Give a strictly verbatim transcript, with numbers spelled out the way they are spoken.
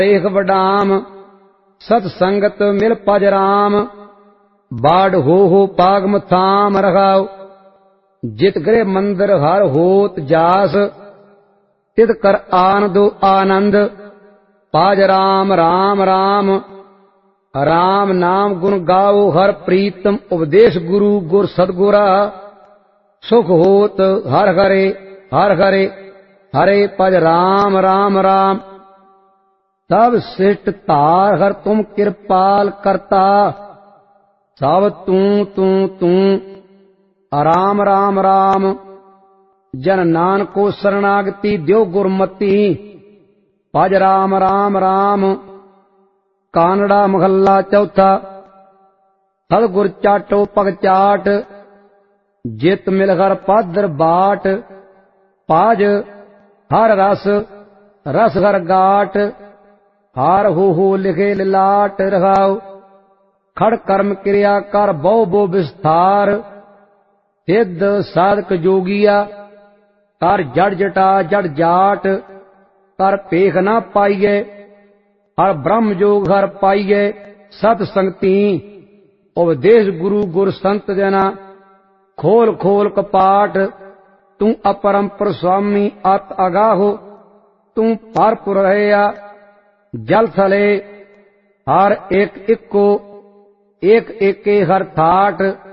ਦੇਖ ਵਡਾਮ ਸਤ ਸੰਗਤ ਮਿਲ ਪਜ ਰਾਮ। ਬਾੜ ਹੋ ਹੋ ਪਾਗ ਮਥਾਮ ਰਖਾਓ ਜਿਤ ਗ੍ਰਹਿ ਮੰਦਰ ਹਰ ਹੋਤ ਜਾਸ। ਤਿਤ ਕਰ ਆਨੰਦੋ ਆਨੰਦ ਪਾਜ ਰਾਮ ਰਾਮ ਰਾਮ। ਰਾਮ ਨਾਮ ਗੁਣ ਗਾਓ ਹਰ ਪ੍ਰੀਤਮ ਉਪਦੇਸ਼ ਗੁਰੂ ਗੁਰ ਸਤਗੁਰਾ। ਸੁਖ ਹੋਤ ਹਰ ਹਰੇ ਹਰ ਹਰੇ ਹਰੇ ਭਜ ਰਾਮ ਰਾਮ ਰਾਮ। ਸਭ ਸਿਸ਼ਟ ਧਾਰ ਹਰ ਤੁਮ ਕਿਰਪਾਲ ਕਰਤਾ। ਸਭ ਤੂੰ ਤੂੰ ਤੂੰ ਰਾਮ ਰਾਮ ਰਾਮ। ਜਨ ਨਾਨਕੋ ਸਰਣਾਗਤੀ ਦਿਓ ਗੁਰਮਤੀ। ਭਜ ਰਾਮ ਰਾਮ ਰਾਮ। ਕਾਨੜਾ ਮਹੱਲਾ ਚੌਥਾ। ਸਤਿਗੁਰ ਚਾਟੋ ਪਗ ਚਾਟ ਜਿਤ ਮਿਲ ਹਰ ਪਾਦਰ ਬਾਟ। ਪਾਜ ਹਰ ਰਸ ਰਸ ਹਰ ਗਾਟ। ਹਾਰ ਹੋ ਹੋ ਲਿਖੇ ਲਿਲਾਟ ਰਹਾਉ। ਖੜ ਕਰਮ ਕਿਰਿਆ ਕਰ ਬਹੁ ਬੋ ਵਿਸਥਾਰ। ਸਿੱਧ ਸਾਧਕ ਜੋਗੀਆ ਕਰ ਜੜ ਜਟਾ ਜੜ ਜਾਟ। ਕਰ ਭੇਖ ਨਾ ਪਾਈਏ ਹਰ ਬ੍ਰਹਮ ਜੋਗ ਹਰ ਪਾਈਏ। ਸਤ ਸੰਗਤੀ ਉਪਦੇਸ਼ ਗੁਰੂ ਗੁਰ ਸੰਤ ਜਨਾ। ਖੋਲ ਖੋਲ ਕਪਾਟ ਤੂੰ ਅਪਰੰਪਰ ਸੁਆਮੀ ਅਤ ਅਗਾਹੋ। ਤੂੰ ਭਰਪੁਰ ਰਹਿਆ ਜਲ ਥਲੇ। ਹਰ ਇੱਕ ਇੱਕੋ ਏਕ ਏਕੇ ਹਰ ਥਾਟ।